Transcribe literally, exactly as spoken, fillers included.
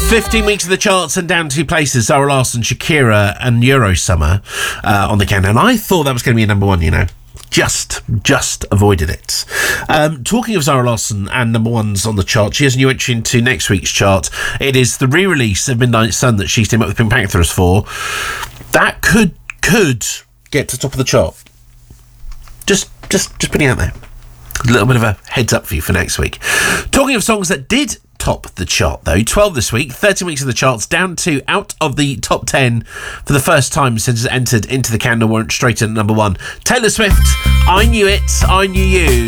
fifteen weeks of the charts and down two places. Zara Larsson, Shakira and Eurosummer uh, on the countdown. I thought that was going to be a number one, you know. Just, just avoided it. Um, talking of Zara Larsson and number ones on the chart, she has a new entry into next week's chart. It is the re-release of Midnight Sun that she's teamed up with Pink Pantheress for. That could, could get to the top of the chart. Just, just, just putting it out there. A little bit of a heads up for you for next week. Talking of songs that did top the chart, though, twelve this week, thirteen weeks of the charts, down to out of the top ten for the first time since it entered into the Countdown, weren't straight at number one. Taylor Swift, I Knew It, I Knew You.